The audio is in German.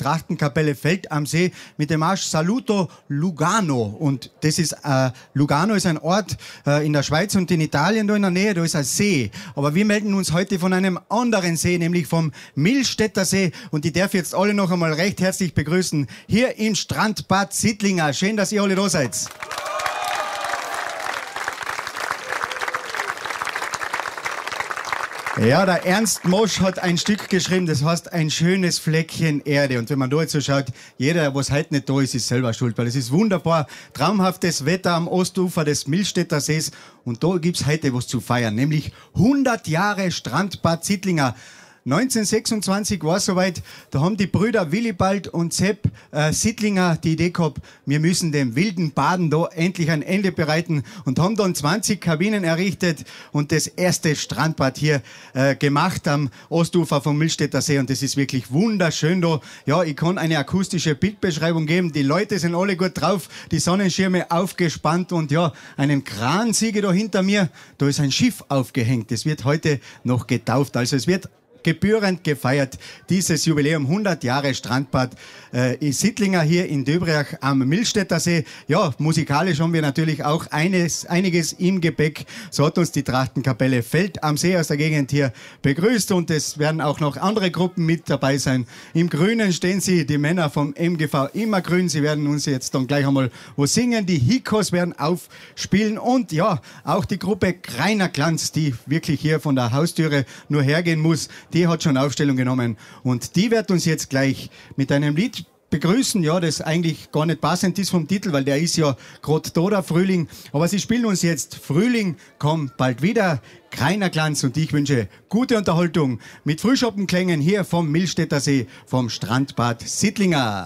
Trachtenkapelle Feld am See mit dem Marsch Saluto Lugano. Und das ist, Lugano ist ein Ort in der Schweiz und in Italien, da in der Nähe, da ist ein See. Aber wir melden uns heute von einem anderen See, nämlich vom Millstätter See. Und ich darf jetzt alle noch einmal recht herzlich begrüßen, hier im Strandbad Sittlinger. Schön, dass ihr alle da seid. Ja, der Ernst Mosch hat ein Stück geschrieben, das heißt ein schönes Fleckchen Erde. Und wenn man da jetzt so schaut, jeder, was heute nicht da ist, ist selber schuld, weil es ist wunderbar, traumhaftes Wetter am Ostufer des Millstätter Sees. Und da gibt's heute was zu feiern, nämlich 100 Jahre Strandbad Sittlinger. 1926 war es soweit, da haben die Brüder Willibald und Sepp Sittlinger die Idee gehabt, wir müssen dem wilden Baden da endlich ein Ende bereiten und haben dann 20 Kabinen errichtet und das erste Strandbad hier gemacht am Ostufer vom Millstätter See und das ist wirklich wunderschön da. Ja, ich kann eine akustische Bildbeschreibung geben, die Leute sind alle gut drauf, die Sonnenschirme aufgespannt und ja, einen Kran sehe ich da hinter mir, da ist ein Schiff aufgehängt, das wird heute noch getauft, also es wird gebührend gefeiert, dieses Jubiläum 100 Jahre Strandbad Sittlinger hier in Döbriach am Millstätter See. Ja, musikalisch haben wir natürlich auch einiges im Gepäck. So hat uns die Trachtenkapelle Feld am See aus der Gegend hier begrüßt und es werden auch noch andere Gruppen mit dabei sein. Im Grünen stehen sie, die Männer vom MGV Immergrün. Sie werden uns jetzt dann gleich einmal was singen. Die Hikos werden aufspielen und ja, auch die Gruppe Greiner Glanz, die wirklich hier von der Haustüre nur hergehen muss, die hat schon Aufstellung genommen und die wird uns jetzt gleich mit einem Lied begrüßen, ja, das eigentlich gar nicht passend ist vom Titel, weil der ist ja gerade da, der Frühling. Aber sie spielen uns jetzt Frühling, komm bald wieder, Greiner Glanz und ich wünsche gute Unterhaltung mit Frühschoppenklängen hier vom Millstätter See, vom Strandbad Sittlinger.